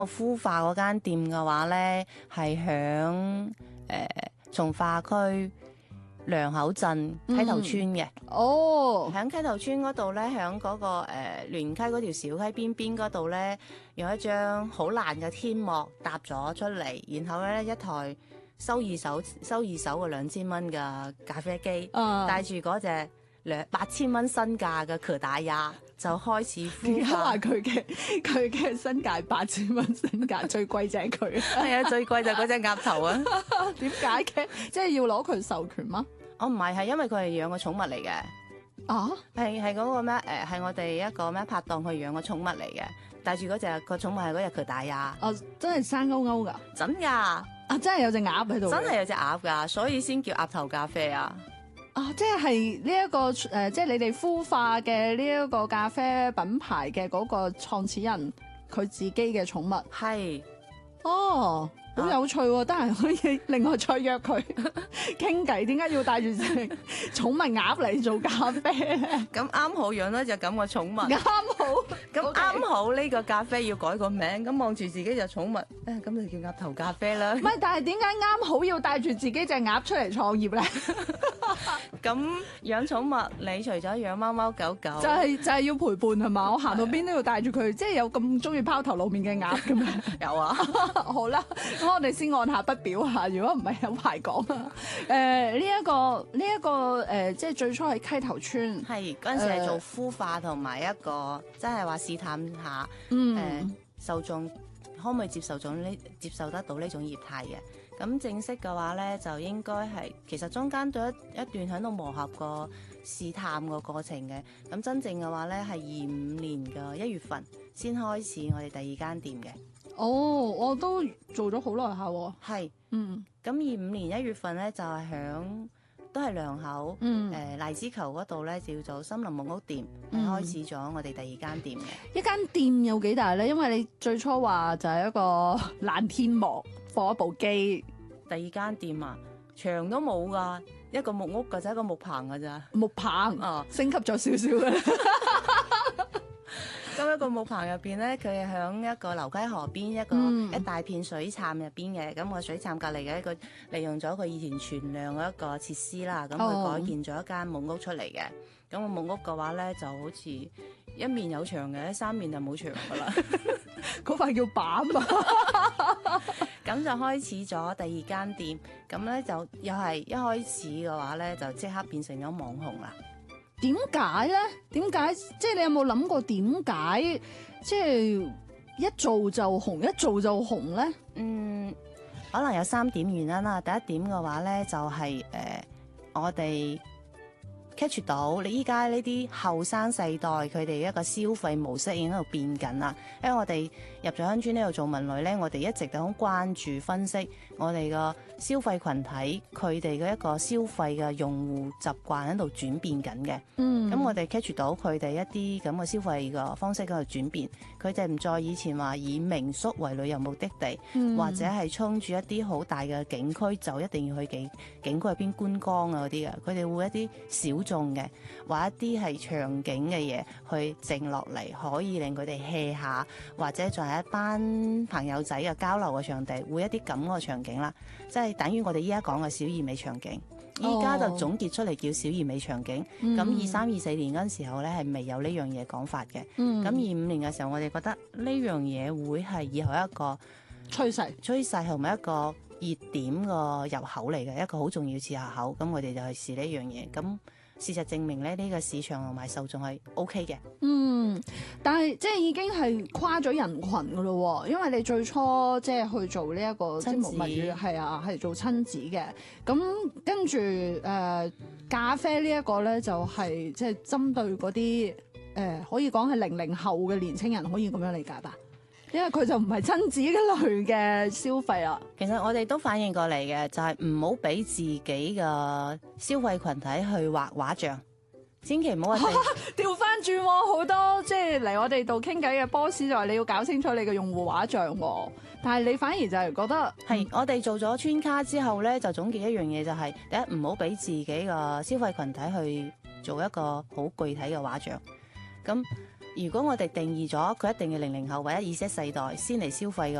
我孵化嗰間店嘅話咧，係響從化區良口鎮溪頭村嘅。 哦， 喺溪頭村嗰度咧，喺嗰個聯溪嗰條小溪邊嗰度咧，用一張好爛嘅天幕搭咗出嚟，然後咧一台收二手嘅2000蚊嘅咖啡機，帶住嗰隻8000蚊身價嘅柯達亞，就開始孵化。 話佢嘅身價8000蚊身價，最貴就係佢。 係啊，最貴就嗰隻鴨頭啊！ 點解嘅？即係要攞佢授權嗎？ 我唔係，係因為佢係養個寵物嚟嘅。 啊， 係嗰個咩？係我哋一個咩拍檔去養個寵物嚟嘅，帶住嗰隻個寵物係嗰隻柯達亞。 哦，真係生勾勾㗎？ 真㗎！ 啊，真係有隻鴨喺度。 真係有隻鴨㗎，所以先叫鴨頭咖啡啊！ 啊，即係呢一個即係你哋孵化嘅呢一個咖啡品牌嘅嗰個創始人，佢自己嘅寵物。 係。 哦。好有趣喎，得閒可以另外再約佢傾偈。點解要帶住隻寵物鴨嚟做咖啡咧？ 咁啱好養咗隻咁嘅寵物， 啱好， 咁啱好呢個咖啡要改個名，咁望住自己隻寵物，咁就叫鴨頭咖啡啦。 唔係，但係點解啱好要帶住自己隻鴨出嚟創業咧？ 咁養寵物，你除咗養貓貓狗狗， 就係要陪伴係嘛？我行到邊都要帶住佢，即係有咁中意拋頭露面嘅鴨嘅咩？ 有啊。 好啦，咁我哋先按下不表下，如果唔係有排講啊。呢一個即係最初喺溪頭村， 係嗰陣時係做孵化同埋一個，即係話試探下，受眾可唔可以接受得到呢種業態嘅。咁正式嘅話咧，就應該係其實中間都一段喺度磨合過試探個過程嘅。咁真正嘅話咧，係25年嘅1月份先開始我哋第2間店嘅。 哦，我都做咗好耐下喎。 係，咁25年1月份咧就係都係良口，荔枝球嗰度咧叫做森林木屋店，開始咗我哋第2間店嘅。 一間店有幾大咧？因為你最初話就係一個爛天幕放一部機。 第2間店啊，牆都冇噶，一個木屋噶啫，一個木棚噶咋。 木棚升級咗少少嘅。 咁一個木棚入邊咧，佢係響一個流溪河邊一大片水杉入邊嘅。咁個水杉隔離嘅一個利用咗佢以前存量嘅一個設施啦，咁佢改建咗一間木屋出嚟嘅。咁個木屋嘅話咧，就好似一面有牆嘅，3面就冇牆噶啦。 嗰塊叫板啊！ 咁就開始咗第2間店，咁咧就又係一開始嘅話咧，就即刻變成咗網紅啦。 點解咧？點解？即係你有冇諗過點解？即係一做就紅，一做就紅咧？ 可能有3點原因啦。第一點嘅話咧，就係我哋catch 到你依家呢啲後生世代佢哋一個消費模式已經喺度變緊啦。因為我哋入咗鄉村呢度做文旅咧，我哋一直都好關注分析我哋個消費群體佢哋嘅一個消費嘅用戶習慣喺度轉變緊嘅。咁我哋 catch 到佢哋一啲咁嘅消費嘅方式喺度轉變，佢哋唔再以前話以民宿為旅遊目的地，或者係衝住一啲好大嘅景區就一定要去景區入邊觀光啊嗰啲嘅，佢哋會一啲小眾嘅，或一啲係場景嘅嘢去靜落嚟，可以令佢哋 hea 下，或者仲係一班朋友仔嘅交流嘅場地，會一啲咁嘅場景啦，即係等於我哋依家講嘅小而美場景。依家就總結出嚟叫小而美場景。咁23、24年嗰陣時候咧，係未有呢樣嘢講法嘅。咁25年嘅時候，我哋覺得呢樣嘢會係以後一個趨勢同埋一個熱點個入口嚟嘅，一個好重要次入口。咁我哋就去試呢樣嘢。咁事實證明咧，呢個市場同埋受眾係 OK 嘅。 但係即係已經係跨咗人群噶咯，因為你最初即係去做呢一個親子即係物語係啊，係做親子嘅。咁跟住咖啡呢一個咧，就係即係針對嗰啲可以講係00後嘅年青人，可以咁樣理解吧？因為佢就唔係親子嘅類嘅消費啦。 其實我哋都反映過嚟嘅，就係唔好俾自己嘅消費群體去畫畫像。千祈唔好話調翻轉喎，好多即係嚟我哋度傾偈嘅 boss 就話你要搞清楚你嘅用戶畫像喎，但係你反而就係覺得係我哋做咗村卡之後咧，就總結一樣嘢就係第一，唔好俾自己嘅消費群體去做一個好具體嘅畫像。咁如果我哋定義咗佢一定係00後或者 Z 世代先嚟消費嘅